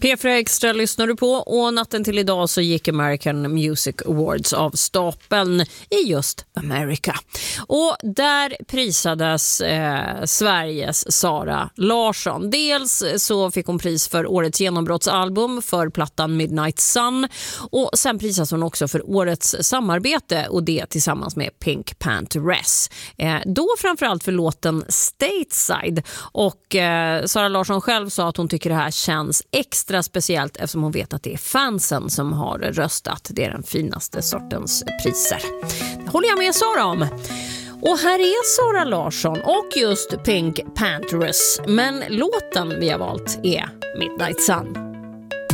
P4 Extra lyssnar du på, och natten till idag så gick American Music Awards av stapeln i just America. Och där prisades Sveriges Sara Larsson. Dels så fick hon pris för årets genombrottsalbum för plattan Midnight Sun, och sen prisas hon också för årets samarbete, och det tillsammans med Pink Pantheress. Då framförallt för låten Stateside, och Sara Larsson själv sa att hon tycker det här känns extra speciellt eftersom hon vet att det är fansen som har röstat. Det är den finaste sortens priser. Det håller jag med Sara om. Och här är Sara Larsson och just Pink Pantheress, men låten vi har valt är Midnight Sun.